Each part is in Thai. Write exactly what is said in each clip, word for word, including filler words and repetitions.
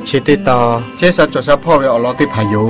ชิติตาเจสัจจะพ่อเวอลอติพายุ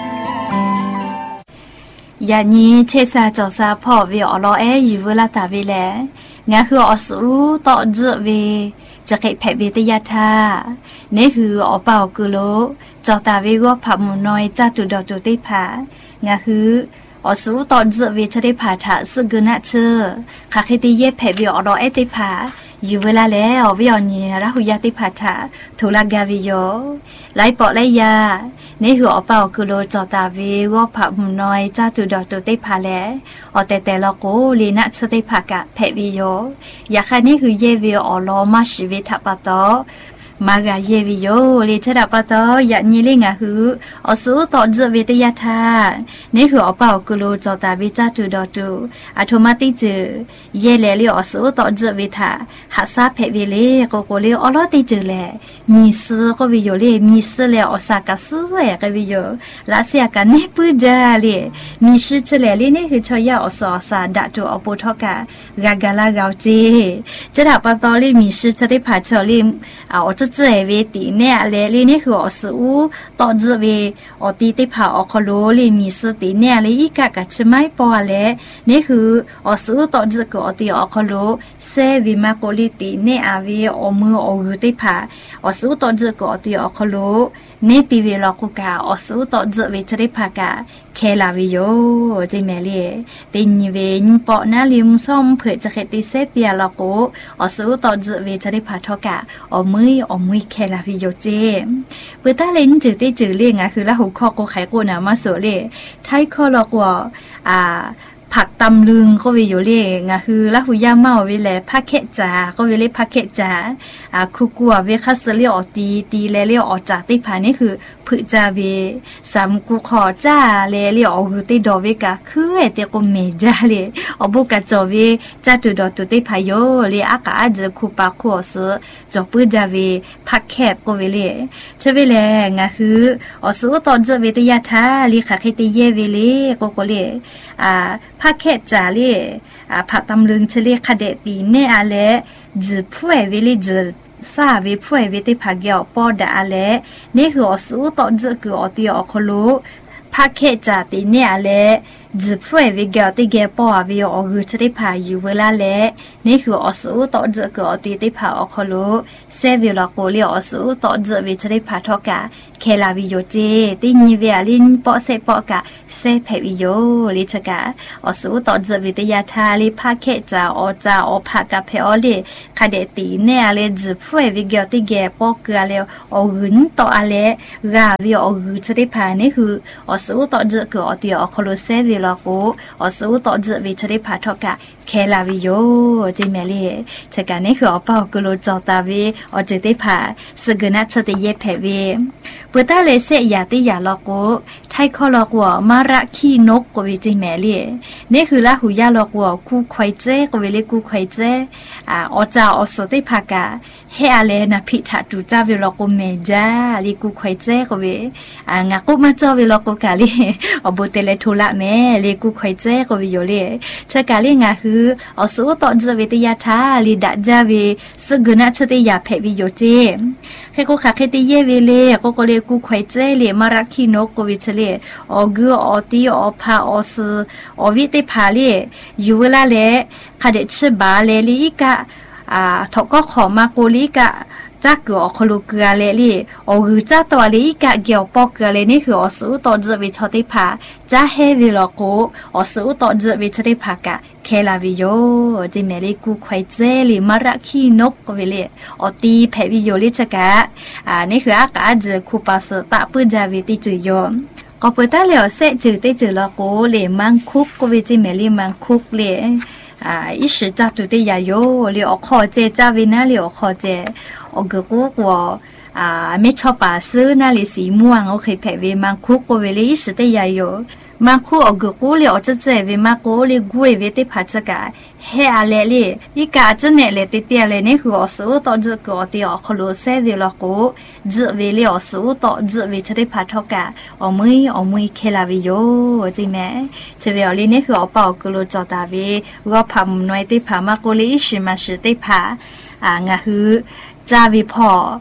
ยานี้เชซาจอซาพ่อเวอลอเออยู่เวลาตาเวแลงาคืออสูต่อเจเวจะเก็บแผลเวทยาธานี่คืออเป่ากุโลจอตาเวก็ผับมุนน้อยจ้าตุดอตุติผางาคืออสูต่อเจเวจะได้ผ่าถาสึกนะเชอขาคิติเย่แผลเวอลอเอติผาอยู่เวลาแล้ววิญญาณรัหุยาติพัฒะทุลากาวิโยไลปอไลยาในหัวเป่ากุโลจอตาวีวอผับมุนน้อยจ้าตุดอตุติพาแลอแต่แต่ละโกลีนะสติภากะแผวิโยอยากให้นี่คือเยวิโอลอมาชีวิตปะตอมากาเยวิโยเลชดาปะตออยากนี่เลงะฮืออสูต่อเจวิทยาธานี่คืออเป่ากุโลจอตาวีจ้าตุดอตุอัตโนมัติจือเยเลลีอสูต่อเจวิทาหัสซาเพวิเลโกโกเลอลอติจือแลมีซื้อก็วิโยเลมีซื้อแล้วอสากาซื้อแลก็วิโยลาเสียกันนี่ปื้จาเลมีชื่อเฉลเลนี่คือชอยาอสอสาดะตุอปุทกะกากาลากาวเจจะดาปะตอเลมีชื่อจะได้ผ่าชอเลอ่า这这位的呢，来哩那个是我到这位我弟弟跑我可罗哩米是的呢，哩一个个去买包嘞，那个我是我到这个的我可罗，三位嘛个哩的呢，阿位我们我有的跑，我是我到这个的我可罗。นี่ปีเวลากูกาอสูต่อเจเวจะได้พากาเคลาวิโยใจแม่เล่ตินเวนปอนาลิมซ่อมเผื่อจะเขติเซเปียลากูอสูต่อเจเวจะได้พาทอกาอมืออมือเคลาวิโยเจเปิดตาเล่นจืดได้จืดเล่งอ่ะคือละหูคอกูไขกูน่ะมาโซเล่ไทยคอลอกว่าอ่าผักตำลึงก็วิโยเล่งะคือละหุยาเมาเวลผักเขจาก็เวลผักเขจาอ่าคุกัวเวคัสเลียอตีตีแลเลียอจากติผานี่คือผึจาเวสามกุขอจ้าแลเลียอคือติดอเวกะคือเอเตก็เมจาเลอบุกะจอเวจ้าตุดอตุติพายโยเลอากาอาจคุปาคัวซอจอปึจาเวผักแคบก็เวเลเชเวแลงะคืออสุตอนเจเวตยาทาลีขะเขติเยเวเลโกโกเลอ่าผักแค่จาเลอ่าผักตำลึงเฉลี่ยคเดตีเนอาเลจือผู้เวลิจือซาเวผู้เวติผักเกี่ยวปอดอาเลนี่คืออสูต่อจือคืออตีอคลุผักแค่จาตีเนอาเลจือผู้เวเกี่ยวติเกี่ยวปอเวออคือจะได้ผ่าอยู่เวลาเลนี่คืออสูต่อจือคืออตีติผ่าอคลุเซเวลาโกเลียอสูต่อจือเวจะได้ผ่าทอกาเคลาวิโยเจตินิเวลินปอเซปอกะเซเพวิโยลิชกาอสูต่อเจวิทยาทาลิภาเคจาอจาอภากะเพอเลคาเดตีเนอาเลจืฟวยวิเกติเกปอกกะเลอหึนต่ออาเลกาวิอหึจะได้ผ่านี่คืออสูต่อเจกอติอคโลเซวิลาโกอสูต่อเจวิจะได้ผ่าทอกะเคลาวิโยจิเมลีชกานี่คืออปอกโลจอตาวิอเจได้ผ่าสกนะชติเยเพวิปุตตาเลเสยาติยาลอกูไทยคอลอกวมาระขี้นกกวิจิแมเลีนี่คือละหูยาลอกวกูควายเจกวิเลกูควายเจอ่าอจาอสติภากาเฮอาเลนะพิถาตูจาวิลอกูเมจาลิกูควายเจกวิอ่างากุมาจอวิลอกูกาลิอบุเตเลทุละแม่ลิกูควายเจกวิโยเลชะกาลิงาคืออสุตอจวิทยาทาลิดะจาวิสกุนะชติยาเพวิโยเจเคกูคาเคติเยเวเลก็ก็เลกูควายเจเลมารักขี้นกกวิเชเลออกืออตีอพาอสอวิติพาเลอยู่เวลาเลคาเดชบาเลลิกะอ่าทอกก็ขอมาโกลิกะจ้าเกือคลูเกือเลลี่อคือจ้าตัวลิกะเกี่ยวปอกเกือเลนี่คืออสูต่อเจวิชติภาจ้าเฮวิลโกอสูต่อเจวิชติภากะเคลาวิโยจิเมลิกูควายเจลิมาระขี้นกกวิเลอตีเพวิโยลิชกะอ่านี่คืออากาศคูปัสตะปื้จาวิติจือยอมก็เปิดตาเหลียวเสจือได้จือละโกเลมังคุกกวิจิเมลิมังคุกเลอ่า一时家都得呀哟里อขอเจจาวินา里อขอเจอเกกูกว่าอ่าไม่ชอบป่าซื้อนาลิสีม่วงโอเคแผ่เวมังคุกกวิเล一时得呀哟มังคุอเกกู里อจะเจเวมังกู里กูเวติพัชกาเฮอาเลลิอีกาจะเนี่ยเลติเปียเลนี่คืออสูต่อจะกอติอคโลเซวิลโกจะเวลิอสูต่อจะเวชได้พัทกาอมืออมือเคลาวิโยจิแม่เชเวอลีนี่คืออเป่ากโลจอตาเวก็พามหน่วยติพามาโกลิชิมาชิติพาอ่างะคือจาวิพอ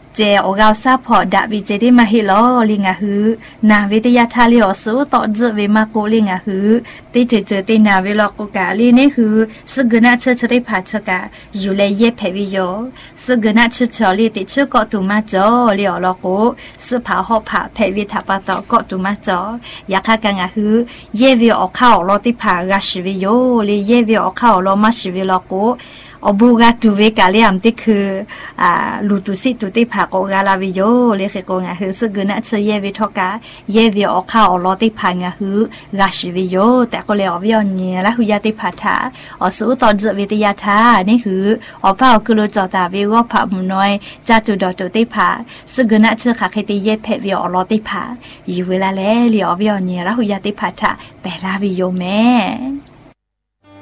เจออกาวซาพอดาวิเจได้มาฮิลอลิงาฮือนาวิทยาทาลิอสูต่อเจเวมาโกลิงาฮือติเจเจตินาเวลอกกาลีนี่คือสึกนะเชเชได้ผาชกาอยู่เลยเยเพวิโยสึกนะเชเชลีติเชก็ตุมาจอลิอลอโกสึผาหอบผาเพวิทาปาตอก็ตุมาจอยาคากังาฮือเยวิออกเข้าลอติผากาชิวิโยลิเยวิออกเข้าลอมาชิวิลอโกอบูกาตูเวกาเลียมติคืออ่าลูตุสิตุติผากอกาลาวิโยเลเขโกงะฮือซึกนะเชเยวิทอกาเยวิออกข้าวลอติผางะฮือกาชิวิโยแต่ก็เลยอวิอเนียละหุยาติผาทาอสูตอจวิทยาทานี่คืออป้ากุโลจอตาวิวผามุน้อยจาตุดอตุติผาซึกนะเชคาเคติเยเพวิอลอติผาอยู่เวลาแลลิอวิอเนียละหุยาติผาทาเปลาวิโยแม่